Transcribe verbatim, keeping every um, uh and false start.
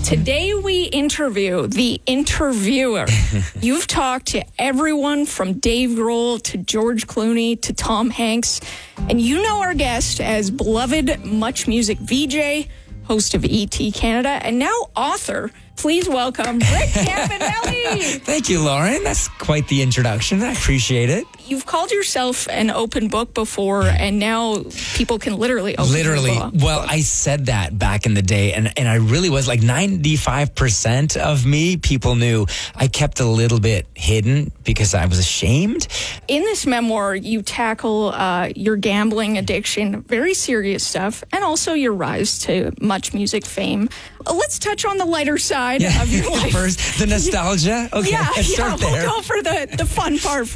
Today we interview the interviewer. You've talked to everyone from Dave Grohl to George Clooney to Tom Hanks. And you know our guest as beloved Much Music V J, host of E T Canada, and now author. Please welcome Rick Campanelli. Thank you, Lauren. That's quite the introduction. I appreciate it. You've called yourself an open book before, and now people can literally open Literally. your book. Well, I said that back in the day, and, and I really was like ninety-five percent of me, people knew. I kept a little bit hidden because I was ashamed. In this memoir, you tackle uh, your gambling addiction, very serious stuff, and also your rise to Much Music fame. Uh, let's touch on the lighter side Yeah. of your life. First, the nostalgia. Okay, yeah, let's start yeah, there. we'll go for the, the fun part